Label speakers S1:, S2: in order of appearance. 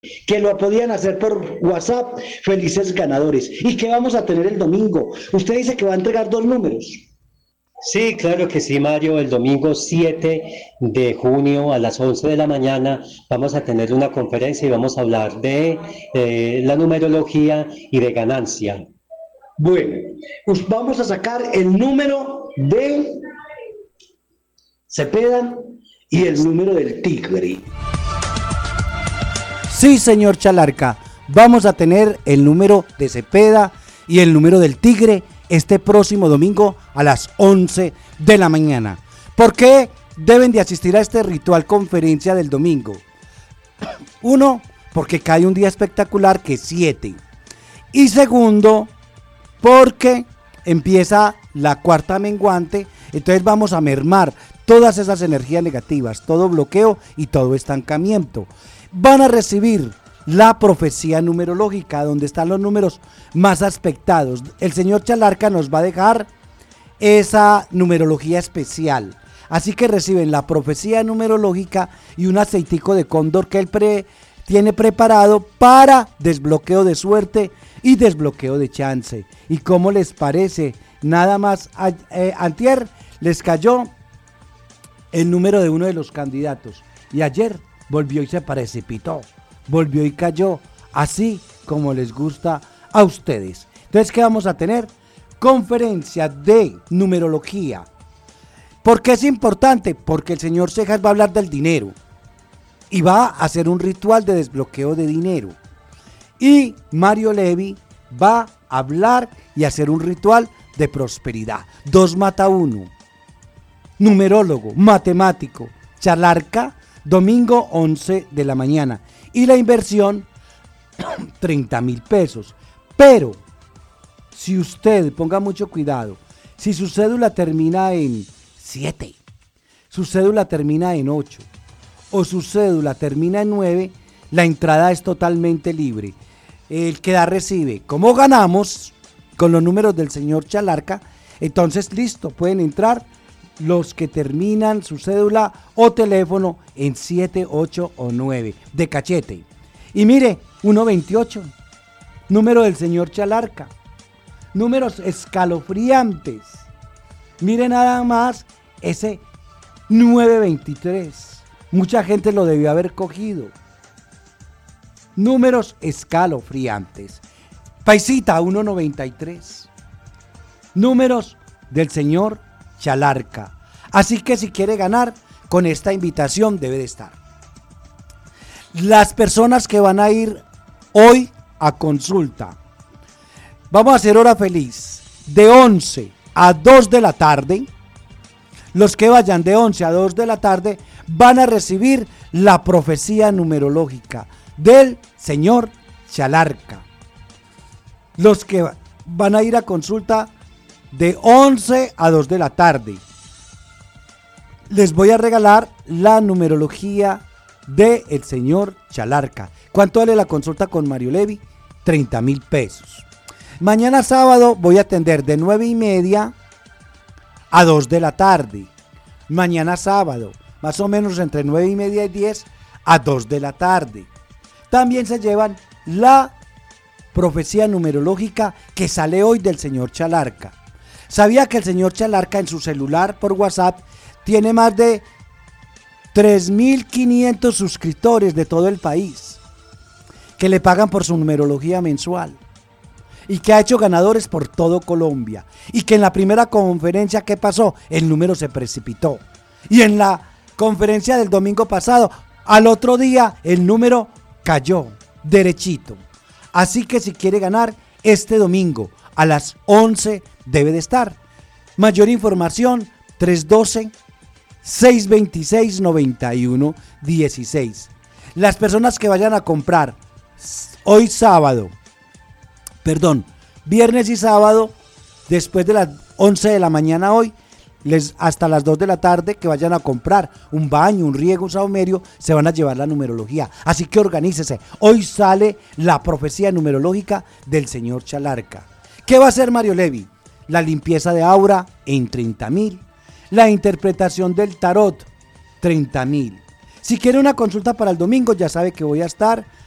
S1: que lo podían hacer por WhatsApp, felices ganadores. ¿Y qué vamos a tener el domingo? Usted dice que va a entregar dos números.
S2: Sí, claro que sí, Mario. El domingo 7 de junio a las 11 de la mañana vamos a tener una conferencia y vamos a hablar de la numerología y de ganancia.
S1: Bueno, pues vamos a sacar el número de Cepeda y el número del tigre.
S3: Sí, señor Chalarca, vamos a tener el número de Cepeda y el número del tigre este próximo domingo a las 11 de la mañana. ¿Por qué deben de asistir a este ritual conferencia del domingo? Uno, porque cae un día espectacular que es 7. Y segundo, porque empieza la cuarta menguante, entonces vamos a mermar todas esas energías negativas, todo bloqueo y todo estancamiento. Van a recibir la profecía numerológica, donde están los números más aspectados. El señor Chalarca nos va a dejar esa numerología especial. Así que reciben la profecía numerológica y un aceitico de cóndor que él tiene preparado para desbloqueo de suerte y desbloqueo de chance. ¿Y cómo les parece? Nada más, antier les cayó el número de uno de los candidatos y ayer volvió y se precipitó, volvió y cayó, así como les gusta a ustedes. Entonces, ¿qué vamos a tener? Conferencia de numerología. ¿Por qué es importante? Porque el señor Cejas va a hablar del dinero y va a hacer un ritual de desbloqueo de dinero. Y Mario Levi va a hablar y hacer un ritual de prosperidad. 2 mata 1. Numerólogo, matemático, Chalarca, domingo 11 de la mañana. Y la inversión, 30,000 pesos. Pero, si usted, ponga mucho cuidado, si su cédula termina en 7, su cédula termina en 8 o su cédula termina en 9, la entrada es totalmente libre. El que da recibe. Como ganamos con los números del señor Chalarca, entonces listo, pueden entrar los que terminan su cédula o teléfono en 7, 8 o 9 de cachete. Y mire, 128, número del señor Chalarca. Números escalofriantes. Mire nada más ese 923. Mucha gente lo debió haber cogido. Números escalofriantes. Paisita, 193. Números del señor Chalarca. Así que si quiere ganar, con esta invitación debe de estar. Las personas que van a ir hoy a consulta, vamos a hacer hora feliz de 11 a 2 de la tarde. Los que vayan de 11 a 2 de la tarde van a recibir la profecía numerológica del señor Chalarca. Los que van a ir a consulta de 11 a 2 de la tarde, les voy a regalar la numerología del señor Chalarca. ¿Cuánto vale la consulta con Mario Levi? 30,000 pesos. Mañana sábado voy a atender de 9:30 a 2 de la tarde. Mañana sábado, más o menos entre 9:30 y 10 a 2 de la tarde. También se llevan la profecía numerológica que sale hoy del señor Chalarca. ¿Sabía que el señor Chalarca en su celular por WhatsApp tiene más de 3,500 suscriptores de todo el país que le pagan por su numerología mensual? Y que ha hecho ganadores por todo Colombia. Y que en la primera conferencia que pasó, el número se precipitó. Y en la conferencia del domingo pasado, al otro día, el número cayó derechito. Así que si quiere ganar, este domingo a las 11 debe de estar. Mayor información, 312-626-9116. Las personas que vayan a comprar hoy sábado, viernes y sábado, después de las 11 de la mañana hoy, hasta las 2 de la tarde, que vayan a comprar un baño, un riego, un saumerio, se van a llevar la numerología. Así que organícese. Hoy sale la profecía numerológica del señor Chalarca. ¿Qué va a hacer Mario Levi? La limpieza de aura en 30,000. La interpretación del tarot, 30,000. Si quiere una consulta para el domingo, ya sabe que voy a estar